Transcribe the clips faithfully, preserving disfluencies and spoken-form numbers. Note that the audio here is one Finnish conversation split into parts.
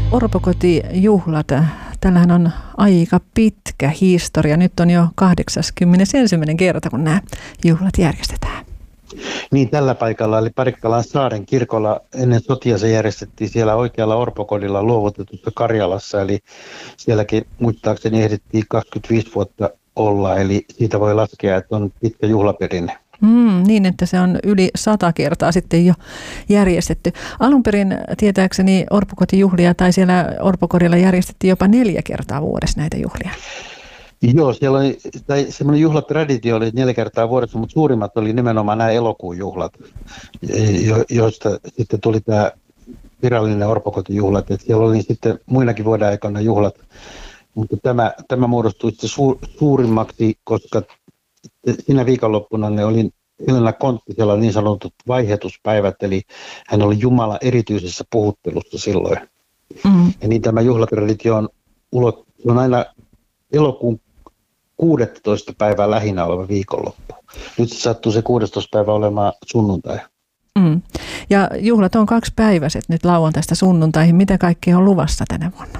Orpokotijuhlat. Tällähän on aika pitkä historia. Nyt on jo kahdeksaskymmenesensimmäinen kerta, kun nämä juhlat järjestetään. Niin, tällä paikalla eli Parikkalan Saaren kirkolla ennen sotia se järjestettiin siellä oikealla orpokodilla luovutetussa Karjalassa. Eli sielläkin muistaakseni ehdittiin kaksikymmentäviisi vuotta olla, eli siitä voi laskea, että on pitkä juhlaperinne. Mm, niin, että se on yli sata kertaa sitten jo järjestetty. Alun perin tietääkseni orpokotijuhlia tai siellä orpokodilla järjestettiin jopa neljä kertaa vuodessa näitä juhlia. Joo, siellä oli, tai semmoinen juhlatraditio oli neljä kertaa vuodessa, mutta suurimmat oli nimenomaan nämä elokuun juhlat, jo, joista sitten tuli tämä virallinen orpokotijuhlat. Et siellä oli sitten muinakin vuoden aikana juhlat, mutta tämä, tämä muodostui sitten su, suurimmaksi, koska siinä viikonloppuna ne oli Helena Konttisella niin sanotut vaihetuspäivät, eli hän oli Jumala erityisessä puhuttelussa silloin. Mm. Ja niin tämä juhlatraditio on, ulot, on aina elokuun kuudestoista päivää lähinnä oleva viikonloppu. Nyt se sattuu se kuudestoista päivä olemaan sunnuntai. Mm. Ja juhlat on kaksipäiväiset nyt lauantaista sunnuntaihin. Mitä kaikkea on luvassa tänä vuonna?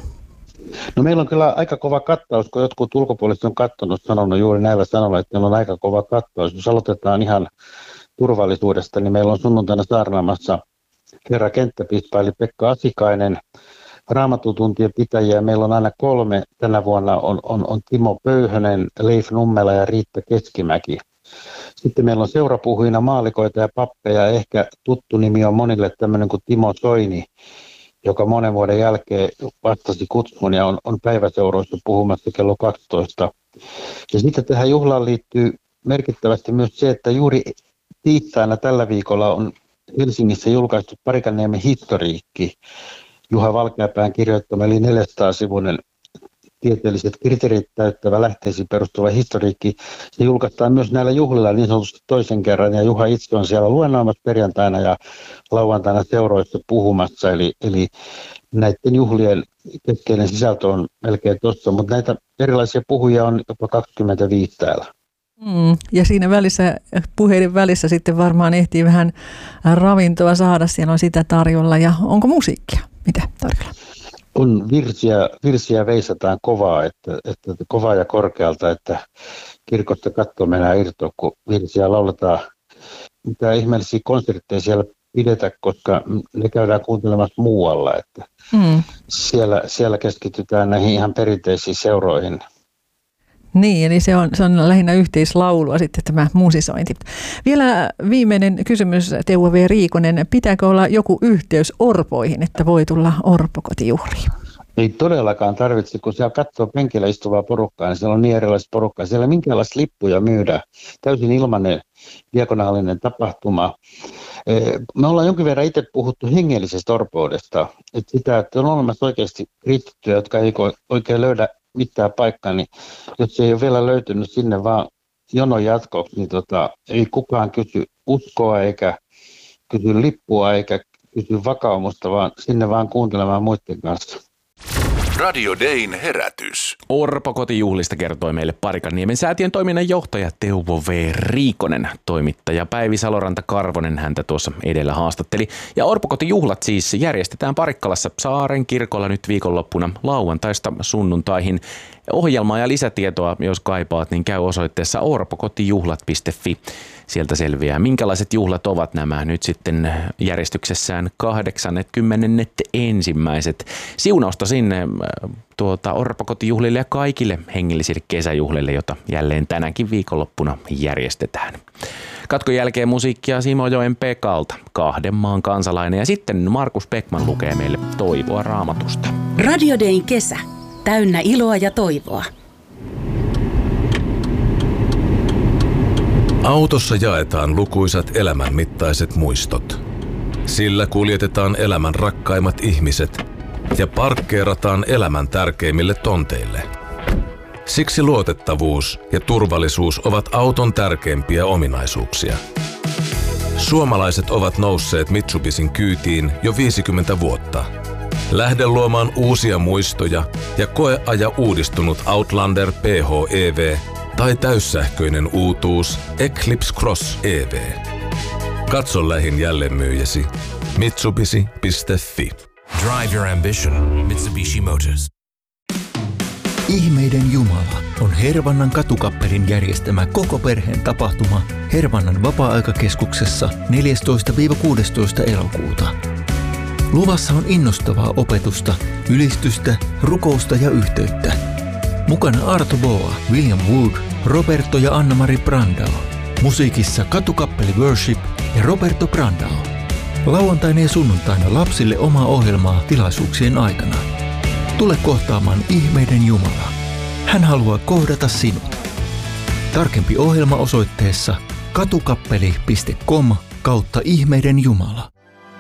No meillä on kyllä aika kova kattaus, kun jotkut ulkopuoliset on katsonut, sanonut juuri näillä sanoilla, että meillä on aika kova kattaus. Jos aloitetaan ihan turvallisuudesta, niin meillä on sunnuntaina saarnaamassa herra kenttäpiispa eli Pekka Asikainen, raamatutuntien pitäjiä. Meillä on aina kolme. Tänä vuonna on, on, on Timo Pöyhönen, Leif Nummela ja Riitta Keskimäki. Sitten meillä on seurapuhujina maalikoita ja pappeja. Ehkä tuttu nimi on monille tämmöinen kuin Timo Soini, joka monen vuoden jälkeen vastasi kutsuun ja on, on päiväseuroissa puhumassa kello kaksitoista. Ja sitten tähän juhlaan liittyy merkittävästi myös se, että juuri tiistaina tällä viikolla on Helsingissä julkaistu Parikanniemen historiikki, Juha Valkeapään kirjoittama, eli neljäsataa-sivuinen tieteelliset kriteerit täyttävä lähteisiin perustuva historiikki. Se julkaistaan myös näillä juhlilla niin sanotusti toisen kerran, ja Juha itse on siellä luennoimassa perjantaina ja lauantaina seuroissa puhumassa, eli, eli näiden juhlien keskeinen sisältö on melkein tuossa, mutta näitä erilaisia puhujia on jopa kaksikymmentäviisi täällä. Mm, ja siinä välissä, puheiden välissä sitten varmaan ehtii vähän ravintoa saada, siellä on sitä tarjolla, ja onko musiikkia? Mitä tarjolla? On virsiä, virsiä veisataan kovaa, että, että kovaa ja korkealta, että kirkosta kattoon mennään irtoa, kun virsiä lauletaan. Mitä ihmeellisiä konsertteja siellä pidetä, koska ne käydään kuuntelemassa muualla, että mm. siellä, siellä keskitytään näihin ihan perinteisiin seuroihin. Niin, eli se on, se on lähinnä yhteislaulua sitten tämä musisointi. Vielä viimeinen kysymys, Teuvo V. Riikonen. Pitääkö olla joku yhteys orpoihin, että voi tulla orpokotijuhliin? Ei todellakaan tarvitse, kun siellä katsoo penkillä istuvaa porukkaa, niin siellä on niin erilaista porukkaa. Siellä ei minkäänlaista lippuja myydä. Täysin ilmainen diakonaalinen tapahtuma. Me ollaan jonkin verran itse puhuttu hengellisestä orpoudesta. Että sitä, että on olemassa oikeasti kristittyjä, jotka ei oikein löydä mitään paikkaa, niin jos se ei ole vielä löytynyt sinne vaan jonon jatkoksi, niin tota, ei kukaan kysy uskoa eikä kysy lippua eikä kysy vakaumusta, vaan sinne vaan kuuntelemaan muiden kanssa. Radio Dayn herätys. Orpokotijuhlista kertoi meille Parikanniemen säätiön toiminnan johtaja Teuvo V. Riikonen. Toimittaja Päivi Saloranta-Karvonen häntä tuossa edellä haastatteli. Ja Orpokotijuhlat siis järjestetään Parikkalassa Saaren kirkolla nyt viikonloppuna lauantaista sunnuntaihin. Ohjelmaa ja lisätietoa, jos kaipaat, niin käy osoitteessa orpokotijuhlat piste fi. Sieltä selviää, minkälaiset juhlat ovat nämä nyt sitten järjestyksessään kahdeksankymmentä ensimmäiset. Siunausta sinne tuota, orpokotijuhlille ja kaikille hengellisille kesäjuhlille, jota jälleen tänäkin viikonloppuna järjestetään. Katkon jälkeen musiikkia Simojoen Pekalta, kahden maan kansalainen, ja sitten Markus Beckman lukee meille toivoa Raamatusta. Radio Dayn kesä, täynnä iloa ja toivoa. Autossa jaetaan lukuisat elämänmittaiset muistot. Sillä kuljetetaan elämän rakkaimmat ihmiset ja parkkeerataan elämän tärkeimmille tonteille. Siksi luotettavuus ja turvallisuus ovat auton tärkeimpiä ominaisuuksia. Suomalaiset ovat nousseet Mitsubisin kyytiin jo viisikymmentä vuotta. Lähde luomaan uusia muistoja ja koeaja uudistunut Outlander P H E V tai täyssähköinen uutuus Eclipse Cross E V. Katso lähin jälleenmyyjäsi mitsubishi piste fi. Drive your ambition. Mitsubishi Motors. Ihmeiden Jumala on Hervannan katukappelin järjestämä koko perheen tapahtuma Hervannan vapaa-aikakeskuksessa neljästoista kuudestoista elokuuta. Luvassa on innostavaa opetusta, ylistystä, rukousta ja yhteyttä. Mukana Arto Boa, William Wood, Roberto ja Anna-Mari Brandao. Musiikissa katukappeli Worship ja Roberto Brandao. Lauantaina ja sunnuntaina lapsille omaa ohjelmaa tilaisuuksien aikana. Tule kohtaamaan ihmeiden Jumala. Hän haluaa kohdata sinut. Tarkempi ohjelma osoitteessa katukappeli piste com kautta ihmeiden Jumala.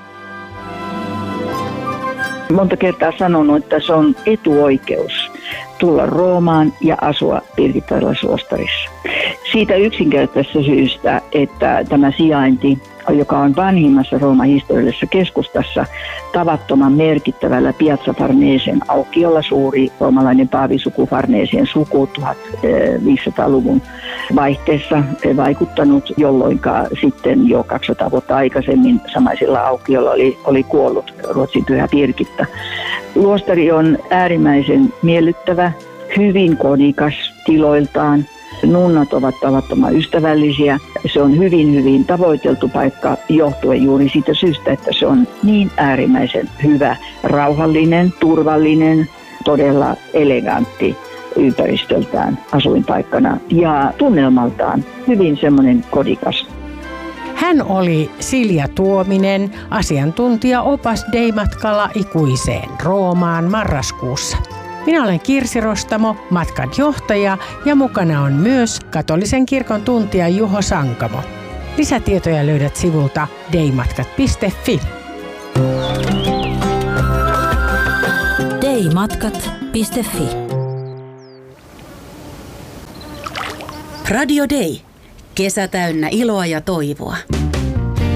Monta kertaa sanonut, että se on etuoikeus tulla Roomaan ja asua Pirkittalaisluostarissa. Siitä yksinkertaisesta syystä, että tämä sijainti, joka on vanhimmassa Rooman historiallisessa keskustassa, tavattoman merkittävällä Piazza Farnesien aukiolla, suuri roomalainen paavisuku Farnesien suku viisitoistaluvun vaihteessa vaikuttanut, jolloin sitten jo kaksisataa vuotta aikaisemmin samaisella aukiolla oli, oli kuollut Ruotsin pyhä Pirkitta. Luostari on äärimmäisen miellyttävä, hyvin kodikas tiloiltaan. Nunnat ovat tavattoman ystävällisiä. Se on hyvin, hyvin tavoiteltu paikka johtuen juuri siitä syystä, että se on niin äärimmäisen hyvä, rauhallinen, turvallinen, todella elegantti ympäristöltään asuinpaikkana ja tunnelmaltaan hyvin semmoinen kodikas. Hän oli Silja Tuominen, asiantuntija-opas Dei-matkalla ikuiseen Roomaan marraskuussa. Minä olen Kirsi Rostamo, matkan johtaja, ja mukana on myös katolisen kirkon tuntija Juho Sankamo. Lisätietoja löydät sivulta deimatkat piste fi. deimatkat piste fi. Radio Dei. Kesä täynnä iloa ja toivoa.